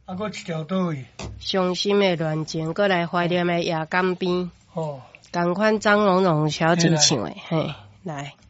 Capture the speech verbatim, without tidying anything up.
啊，搁一条倒位。 伤心的恋情，搁来怀念的夜港边。 哦。 同款张荣荣小姐唱的，嘿，来。